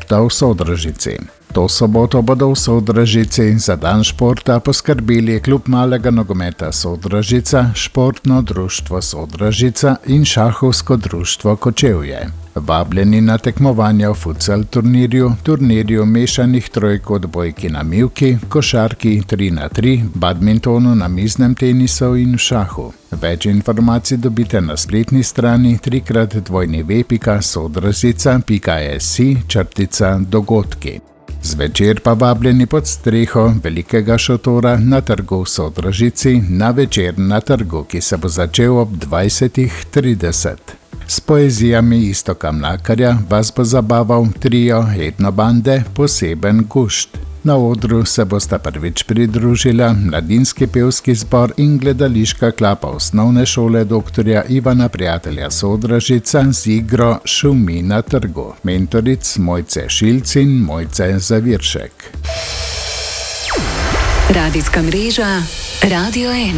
športa v Sodražici. To soboto bodo v Sodražici za dan športa poskrbeli klub malega nogometa Sodražica, športno društvo Sodražica in šahovsko društvo Kočevje. Vabljeni na tekmovanja v futsal turnirju mešanih trojk odbojki na mivki, košarki 3x3, badmintonu, namiznem tenisu in šahu. Več informacij dobite na spletni strani www.sodražica.si/dogodki. Zvečer pa vabljeni pod streho velikega šotora na trgu v Sodražici na večer na trgu, ki se bo začel ob 20:30. S poezijami Iztoka Mlakarja vas bo zabaval trio Etnobande Poseben gušt. Na odru se bosta prvič pridružila mladinski pevski zbor in gledališka klapa osnovne šole dr. Ivana Prijatelja Sodražica z igro Šumi na trgu. Mentoric Mojce Šilc in Mojce Zaviršek. Radijska mreža Radio 1.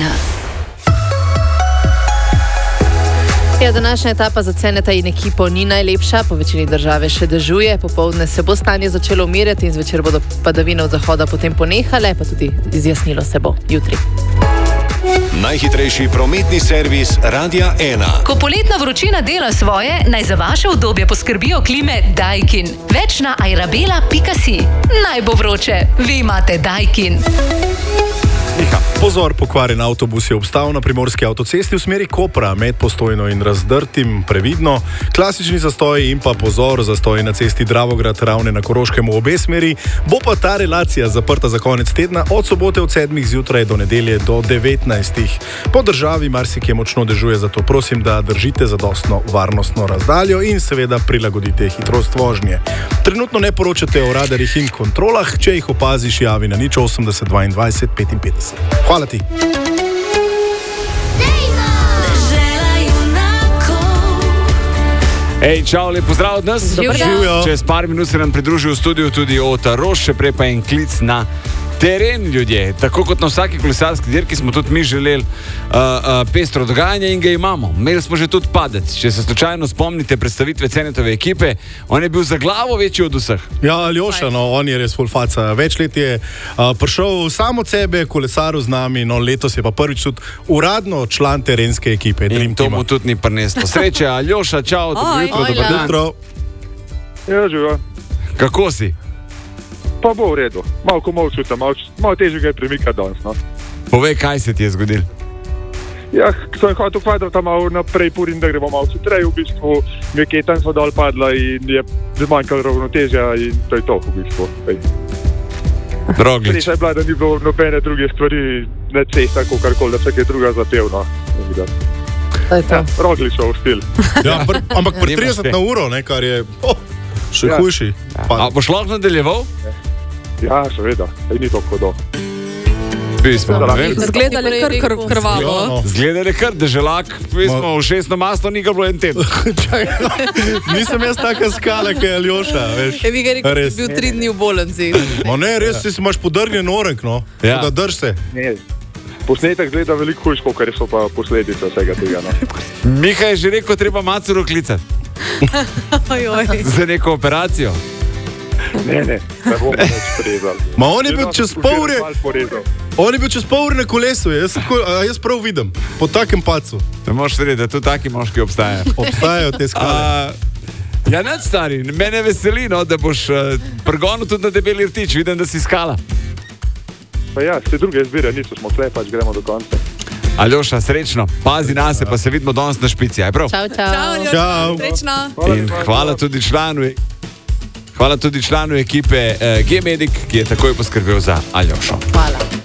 Današnja etapa za Ceneta in ekipo ni najlepša, po večini države še dežuje, popoldne se bo stanje začelo umirjati in zvečer bodo padavine od zahoda potem ponehale, pa tudi izjasnilo se bo jutri. Najhitrejši prometni servis Radia 1. Ko poletna vročina dela svoje, naj za vaše udobje poskrbijo klime Daikin. Več na airabela.si. Naj bo vroče, vi imate Daikin. Pozor, pokvarjen avtobus je obstal na primorski avtocesti v smeri Kopra med Postojno in Razdrtim, previdno. Klasični zastoj in pa pozor, zastoj na cesti Dravograd-Ravne na Koroškem v obe smeri. Bo pa ta relacija zaprta za konec tedna od sobote od 7. zjutraj do nedelje do 19. Po državi marsikje močno dežuje, zato prosim, da držite zadostno varnostno razdaljo in seveda prilagodite hitrost vožnje. Trenutno ne poročate o radarjih in kontrolah, če jih opaziš, javi na 080 22 55. Hvala ti. Ej, čau, lep pozdrav od nas. Živijo. Čez par minut se nam pridruži v studiu tudi Ota Roš, še prej pa en klic na teren, ljudje. Tako kot na vsaki kolesarski dirki smo tudi mi želeli pestro dogajanje in ga imamo. Imeli smo že tudi padec. Če se slučajno spomnite predstavitve Cenetove ekipe, on je bil za glavo večji od vseh. Ja, Aljoša, no, on je res full faca. Več let je prišel sam od sebe, kolesaril z nami, no letos je pa prvič tudi uradno član terenske ekipe. In to mu tudi ni prineslo. Sreče, Aljoša, čau, dobro jutro, dober dan. Ja, živa. Kako si? Pa bo v redu. Malo čutam, malo težje ga je premikati danes, no. Povej, kaj se ti je zgodilo? Ja, sem hotel kvadrata malo naprej purim, da gremo malo hitreje, v bistvu mi je ketan so dol padla in je zmanjkalo ravnotežja in to je to v bistvu. Roglič. Sreča je bila, da ni bilo nobene druge stvari, ne cesta, kakorkoli, da vse je druga zapevno. Ja, Rogličov stil. Ja, ampak pri 30 na uro, ne, kar je še hujši. A boš lahko nadaljeval? Ja, seveda, ni to hodo. Zgledali kar krvavo. Zgledali kar deželak, pismo v 6. maslo ni ga bilo en teden. Nisem jaz taka skala, kaj je Aljoša, veš. Vi ga rekel, da je bil 3 dni v bolnici. No ne, res si imaš podrgnjen orenk, no. Ja. Da drž se. Ne, posnetek gleda veliko hujš, kar so pa posledice vsega tega, no. Miha je že rekel, treba Macuro klicati. Za neko operacijo. Ne bomo več porezali. Ma on je bil čez pol ure. On je bil čez pol ure na kolesu, jaz prav vidim, po takem pacu. Ne moš verjeti, da tu taki moški obstajajo. Obstajajo te skale. Ja, nad stari, mene veseli, no, da boš pregonil tudi na Debeli rtič, vidim, da si skala. Pa ja, se druge izbire, niso smo tle, pač gremo do konca. Aljoša, srečno, pazi na se, pa se vidimo danes na špici, aj prav? Čau, Aljoša, Čau. srečno. In hvala tudi članu ekipe G-Medic, ki je takoj poskrbel za Aljošo. Hvala.